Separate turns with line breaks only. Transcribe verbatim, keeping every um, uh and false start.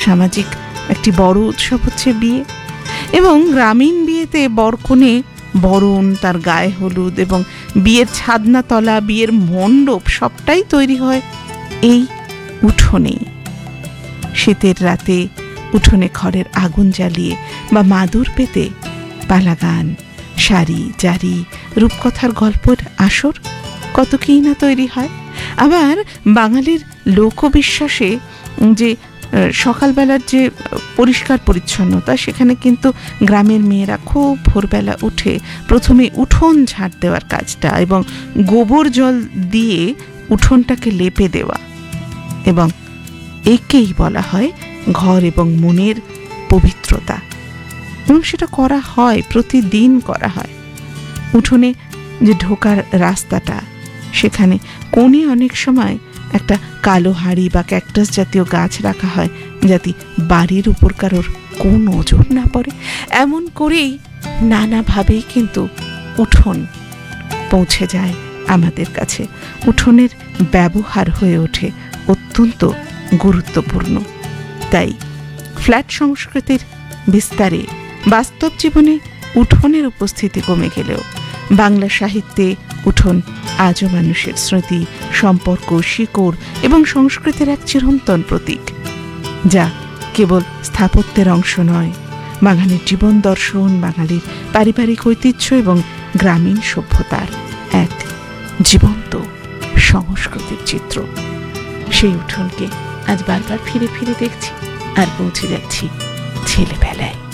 সামাজিক একটি বড় উৎসব হচ্ছে বিয়ে, এবং গ্রামীণ বিয়েতে বরকনে বরণ, তার গায়ে হলুদ এবং বিয়ের ছাদনাতলা, বিয়ের মণ্ডপ সবটাই তৈরি হয় এই উঠোনেই। শীতের রাতে উঠোনে খড়ের আগুন জ্বালিয়ে বা মাদুর পেতে পালা গান, শাড়ি জারি, রূপকথার গল্পের আসর কত কী না তৈরি হয়। আবার বাঙালির লোকবিশ্বাসে যে সকালবেলার যে পরিষ্কার পরিচ্ছন্নতা, সেখানে কিন্তু গ্রামের মেয়েরা খুব ভোরবেলা উঠে প্রথমে উঠোন ঝাড় দেওয়ার কাজটা এবং গোবর জল দিয়ে উঠোনটাকে লেপে দেওয়া, এবং একেই বলা হয় ঘর এবং মনের পবিত্রতা, এবং সেটা করা হয়, প্রতিদিন করা হয়। উঠোনে যে ঢোকার রাস্তাটা, সেখানে কোণে অনেক সময় একটা কালো হাড়ি বা ক্যাকটাস জাতীয় গাছ রাখা হয়, যাতে বাড়ির উপর কারোর কোন নজর না পড়ে। এমন করেই নানাভাবেই কিন্তু উঠোন পৌঁছে যায় আমাদের কাছে। উঠোনের ব্যবহার হয়ে ওঠে অত্যন্ত গুরুত্বপূর্ণ। তাই ফ্ল্যাট সংস্কৃতির বিস্তারে বাস্তব জীবনে উঠোনের উপস্থিতি কমে গেলেও বাংলা সাহিত্যে উঠোন আজও মানুষের স্মৃতি, সম্পর্ক, শিকড় এবং সংস্কৃতির এক চিরন্তন প্রতীক, যা কেবল স্থাপত্যের অংশ নয়, বাঙালির জীবন দর্শন, বাঙালির পারিবারিক ঐতিহ্য এবং গ্রামীণ সভ্যতার এক জীবন্ত সংস্কৃতির চিত্র। সেই উঠোনকে আজ বারবার ফিরে ফিরে দেখছি আর পৌঁছে যাচ্ছি ছেলেবেলায়।